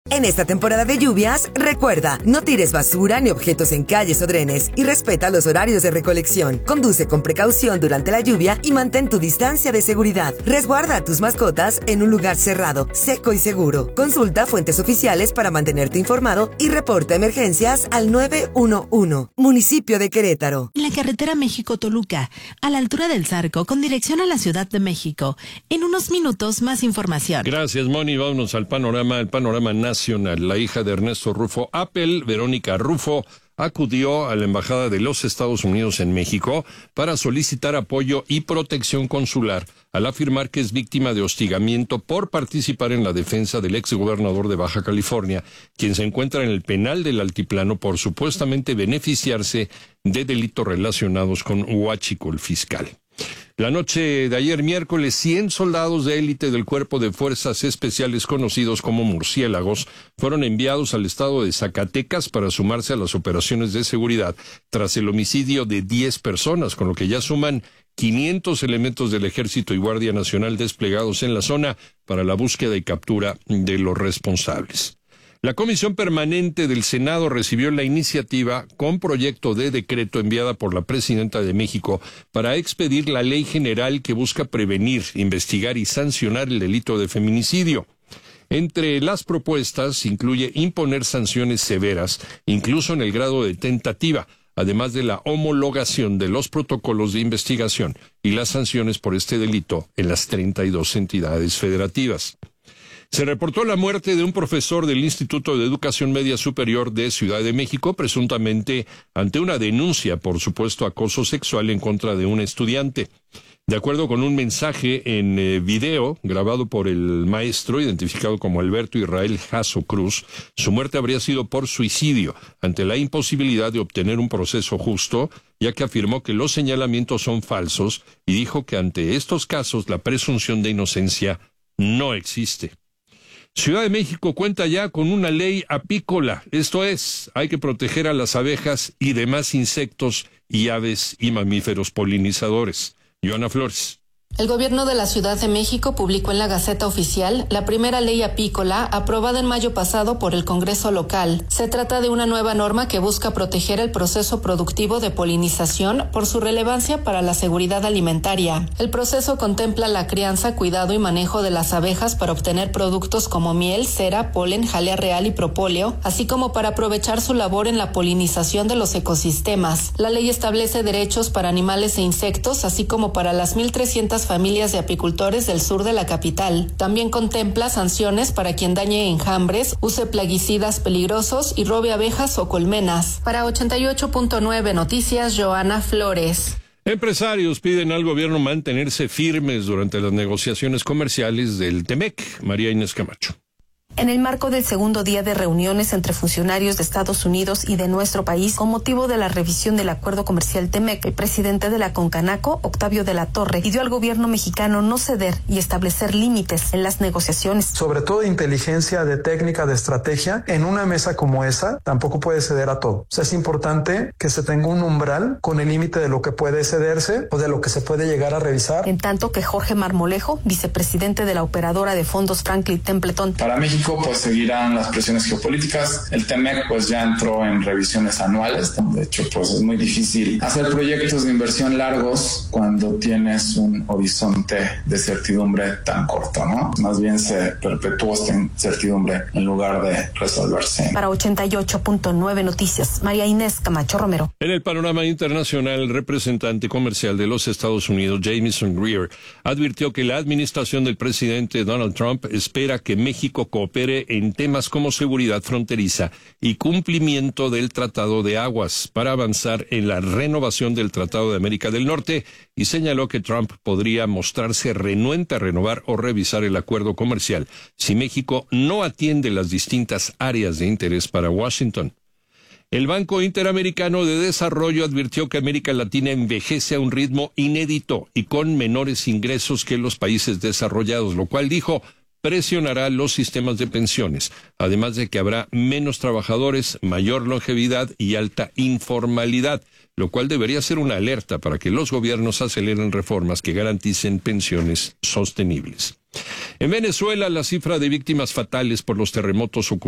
En esta temporada de lluvias, recuerda, no tires basura ni objetos en calles o drenes y respeta los horarios de recolección. Conduce con precaución durante la lluvia y mantén tu distancia de seguridad. Resguarda a tus mascotas en un lugar cerrado, seco y seguro. Consulta fuentes oficiales para mantenerte informado y reporta emergencias al 911. Municipio de Querétaro. En la carretera México-Toluca, a la altura del Zarco, con dirección a la Ciudad de México. En unos minutos, más información. Gracias, Moni. Vámonos al panorama nacional. La hija de Ernesto Rufo Appel, Verónica Rufo, acudió a la Embajada de los Estados Unidos en México para solicitar apoyo y protección consular al afirmar que es víctima de hostigamiento por participar en la defensa del exgobernador de Baja California, quien se encuentra en el penal del Altiplano por supuestamente beneficiarse de delitos relacionados con Huáchico, el fiscal. La noche de ayer miércoles, 100 soldados de élite del Cuerpo de Fuerzas Especiales conocidos como murciélagos fueron enviados al estado de Zacatecas para sumarse a las operaciones de seguridad tras el homicidio de 10 personas, con lo que ya suman 500 elementos del Ejército y Guardia Nacional desplegados en la zona para la búsqueda y captura de los responsables. La Comisión Permanente del Senado recibió la iniciativa con proyecto de decreto enviada por la Presidenta de México para expedir la ley general que busca prevenir, investigar y sancionar el delito de feminicidio. Entre las propuestas incluye imponer sanciones severas, incluso en el grado de tentativa, además de la homologación de los protocolos de investigación y las sanciones por este delito en las 32 entidades federativas. Se reportó la muerte de un profesor del Instituto de Educación Media Superior de Ciudad de México, presuntamente ante una denuncia por supuesto acoso sexual en contra de un estudiante. De acuerdo con un mensaje en video grabado por el maestro, identificado como Alberto Israel Jasso Cruz, su muerte habría sido por suicidio, ante la imposibilidad de obtener un proceso justo, ya que afirmó que los señalamientos son falsos y dijo que ante estos casos la presunción de inocencia no existe. Ciudad de México cuenta ya con una ley apícola, esto es, hay que proteger a las abejas y demás insectos y aves y mamíferos polinizadores. Joana Flores. El gobierno de la Ciudad de México publicó en la Gaceta Oficial la primera ley apícola aprobada en mayo pasado por el Congreso local. Se trata de una nueva norma que busca proteger el proceso productivo de polinización por su relevancia para la seguridad alimentaria. El proceso contempla la crianza, cuidado y manejo de las abejas para obtener productos como miel, cera, polen, jalea real y propóleo, así como para aprovechar su labor en la polinización de los ecosistemas. La ley establece derechos para animales e insectos, así como para las 1,300 familias de apicultores del sur de la capital. También contempla sanciones para quien dañe enjambres, use plaguicidas peligrosos y robe abejas o colmenas. Para 88.9 Noticias, Joana Flores. Empresarios piden al gobierno mantenerse firmes durante las negociaciones comerciales del TEMEC. María Inés Camacho. En el marco del segundo día de reuniones entre funcionarios de Estados Unidos y de nuestro país, con motivo de la revisión del acuerdo comercial TEMEC, el presidente de la Concanaco, Octavio de la Torre, pidió al gobierno mexicano no ceder y establecer límites en las negociaciones. Sobre todo de inteligencia, de técnica, de estrategia, en una mesa como esa tampoco puede ceder a todo. O sea, es importante que se tenga un umbral con el límite de lo que puede cederse o de lo que se puede llegar a revisar. En tanto que Jorge Marmolejo, vicepresidente de la operadora de fondos Franklin Templeton. Para México pues seguirán las presiones geopolíticas. El TEMEC pues ya entró en revisiones anuales. De hecho pues es muy difícil hacer proyectos de inversión largos cuando tienes un horizonte de certidumbre tan corto, ¿no? Más bien se perpetúa esta incertidumbre en lugar de resolverse. Para 88.9 Noticias, María Inés Camacho Romero. En el panorama internacional, el representante comercial de los Estados Unidos, Jamieson Greer, advirtió que la administración del presidente Donald Trump espera que México coopere en temas como seguridad fronteriza y cumplimiento del Tratado de Aguas para avanzar en la renovación del Tratado de América del Norte, y señaló que Trump podría mostrarse renuente a renovar o revisar el acuerdo comercial si México no atiende las distintas áreas de interés para Washington. El Banco Interamericano de Desarrollo advirtió que América Latina envejece a un ritmo inédito y con menores ingresos que los países desarrollados, lo cual, dijo, presionará los sistemas de pensiones, además de que habrá menos trabajadores, mayor longevidad y alta informalidad, lo cual debería ser una alerta para que los gobiernos aceleren reformas que garanticen pensiones sostenibles. En Venezuela, la cifra de víctimas fatales por los terremotos ocurridos